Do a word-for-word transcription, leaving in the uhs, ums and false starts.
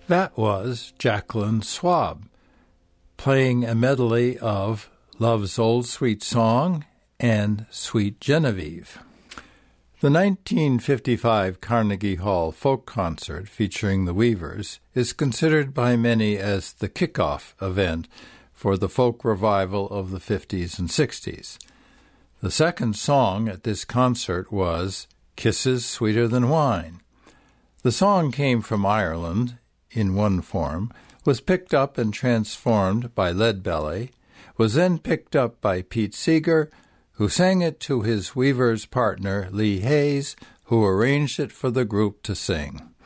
That was Jacqueline Schwab, playing a medley of Love's Old Sweet Song and Sweet Genevieve. The nineteen fifty-five Carnegie Hall Folk Concert featuring the Weavers is considered by many as the kickoff event for the folk revival of the fifties and sixties. The second song at this concert was Kisses Sweeter Than Wine. The song came from Ireland in one form, was picked up and transformed by Leadbelly, was then picked up by Pete Seeger, who sang it to his Weavers partner Lee Hayes, who arranged it for the group to sing.